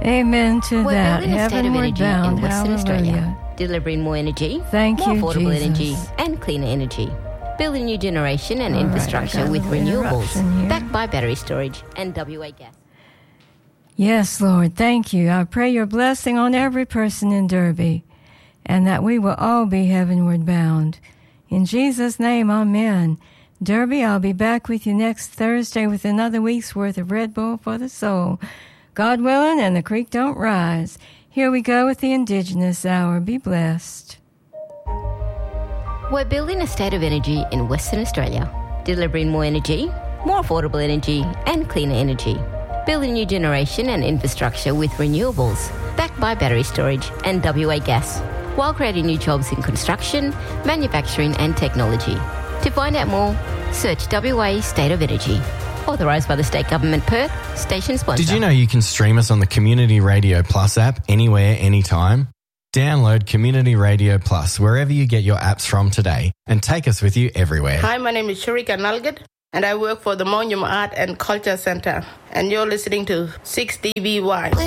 Amen to We're that. building a state of Heavenward energy bound. in Western Australia, Hallelujah. delivering more energy, Thank more you, affordable Jesus. energy, and cleaner energy. Building new generation and All right, infrastructure I got a with little interruption renewables, here. backed by battery storage and WA gas. Yes, Lord, thank you. I pray your blessing on every person in Derby, and that we will all be heavenward bound. In Jesus' name, amen. Derby, I'll be back with you next Thursday with another week's worth of Red Bull for the soul. God willing, and the creek don't rise. Here we go with the Indigenous Hour. Be blessed. We're building a state of energy in Western Australia, delivering more energy, more affordable energy, and cleaner energy. Building new generation and infrastructure with renewables, backed by battery storage and WA gas, while creating new jobs in construction, manufacturing, and technology. To find out more, search WA State of Energy. Authorised by the State Government Perth, station sponsor. Did you know you can stream us on the Community Radio Plus app anywhere, anytime? Download Community Radio Plus wherever you get your apps from today and take us with you everywhere. Hi, my name is Sharika Nalgad and I work for the Monyum Art and Culture Centre, and you're listening to 6DBY.